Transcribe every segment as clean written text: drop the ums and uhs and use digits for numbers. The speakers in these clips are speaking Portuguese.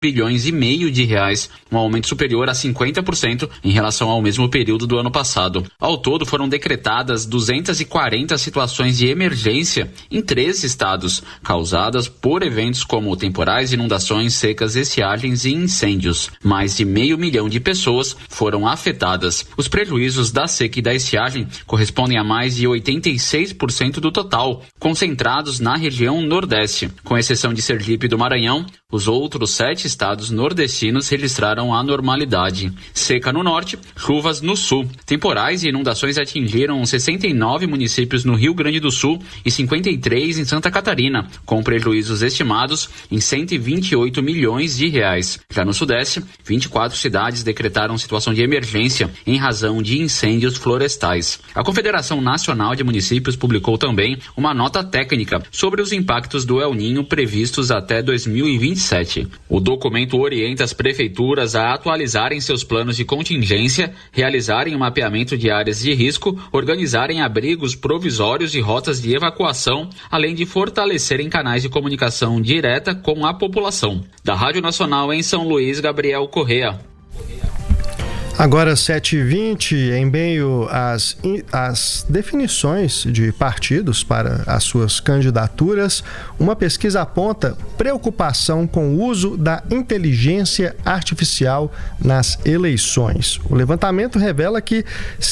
bilhões e meio de reais, um aumento superior a 50% em relação ao mesmo período do ano passado. Ao todo, foram decretadas 240 situações de emergência em 13 estados, causadas por eventos como temporais, inundações, secas, estiagens e incêndios. Mais de 500 mil de pessoas foram afetadas. Os prejuízos da seca e da estiagem correspondem a mais de 86% do total, concentrados na região Nordeste. Com exceção de Sergipe e do Maranhão, os outros 7 estados nordestinos registraram a normalidade. Seca no norte, chuvas no sul. Temporais e inundações atingiram 69 municípios no Rio Grande do Sul e 53 em Santa Catarina, com prejuízos estimados em 128 milhões de reais. Já no sudeste, 24 cidades decretaram situação de emergência em razão de incêndios florestais. A Confederação Nacional de Municípios publicou também uma nota técnica sobre os impactos do El Niño previstos até 2027. O documento orienta as prefeituras a atualizarem seus planos de contingência, realizarem um mapeamento de áreas de risco, organizarem abrigos provisórios e rotas de evacuação, além de fortalecerem canais de comunicação direta com a população. Da Rádio Nacional em São Luís, Gabriel Correa. Agora 7h20, em meio às definições de partidos para as suas candidaturas, uma pesquisa aponta preocupação com o uso da inteligência artificial nas eleições. O levantamento revela que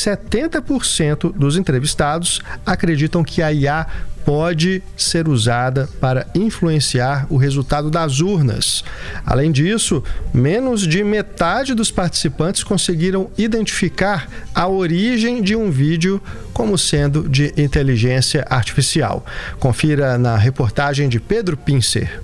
70% dos entrevistados acreditam que a IA pode ser usada para influenciar o resultado das urnas. Além disso, menos de metade dos participantes conseguiram identificar a origem de um vídeo como sendo de inteligência artificial. Confira na reportagem de Pedro Pincer.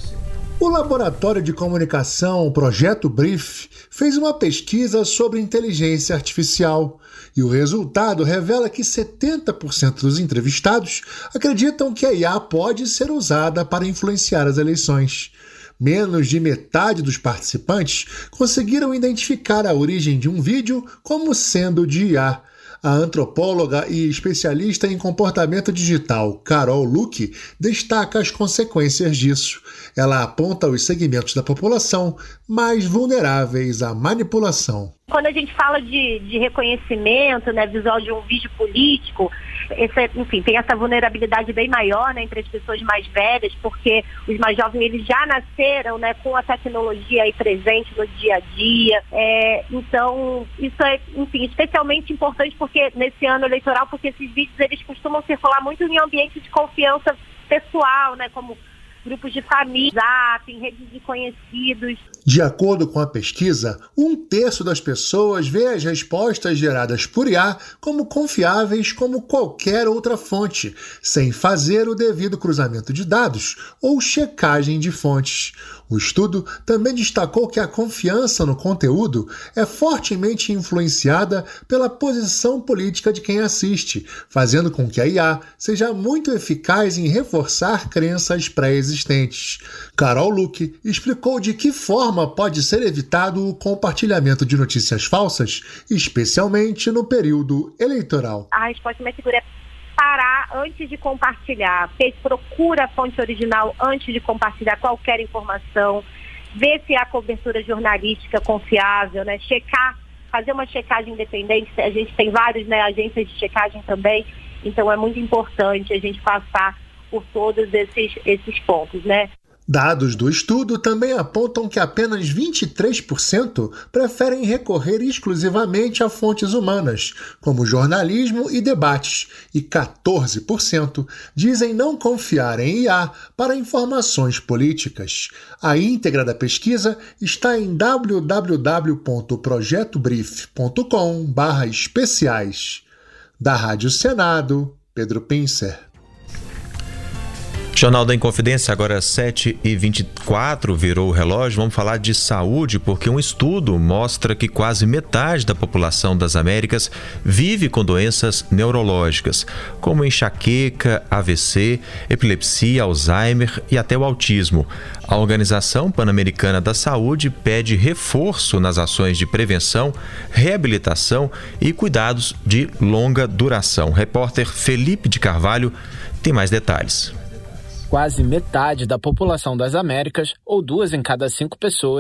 O Laboratório de Comunicação Projeto Brief fez uma pesquisa sobre inteligência artificial e o resultado revela que 70% dos entrevistados acreditam que a IA pode ser usada para influenciar as eleições. Menos de metade dos participantes conseguiram identificar a origem de um vídeo como sendo de IA. A antropóloga e especialista em comportamento digital, Carol Luque, destaca as consequências disso. Ela aponta os segmentos da população mais vulneráveis à manipulação. Quando a gente fala de reconhecimento, né, visual de um vídeo político, tem essa vulnerabilidade bem maior, né, entre as pessoas mais velhas, porque os mais jovens eles já nasceram, né, com a tecnologia aí presente no dia a dia. Então, isso é, especialmente importante porque nesse ano eleitoral, porque esses vídeos eles costumam circular muito em ambientes de confiança pessoal, né, como grupos de família, em redes de conhecidos. De acordo com a pesquisa, 1/3 das pessoas vê as respostas geradas por IA como confiáveis como qualquer outra fonte, sem fazer o devido cruzamento de dados ou checagem de fontes. O estudo também destacou que a confiança no conteúdo é fortemente influenciada pela posição política de quem assiste, fazendo com que a IA seja muito eficaz em reforçar crenças pré-existentes. Carol Luque explicou de que forma pode ser evitado o compartilhamento de notícias falsas, especialmente no período eleitoral. A resposta mais segura é parar antes de compartilhar, procura a fonte original antes de compartilhar qualquer informação, ver se há cobertura jornalística confiável, né? Fazer uma checagem independente. A gente tem várias, né, agências de checagem também, então é muito importante a gente passar por todos esses pontos, né? Dados do estudo também apontam que apenas 23% preferem recorrer exclusivamente a fontes humanas, como jornalismo e debates, e 14% dizem não confiar em IA para informações políticas. A íntegra da pesquisa está em www.projetobrief.com/especiais. Da Rádio Senado, Pedro Pincer. Jornal da Inconfidência, agora 7h24, virou o relógio. Vamos falar de saúde, porque um estudo mostra que quase metade da população das Américas vive com doenças neurológicas, como enxaqueca, AVC, epilepsia, Alzheimer e até o autismo. A Organização Pan-Americana da Saúde pede reforço nas ações de prevenção, reabilitação e cuidados de longa duração. O repórter Felipe de Carvalho tem mais detalhes. Quase metade da população das Américas, ou 2 em cada 5 pessoas,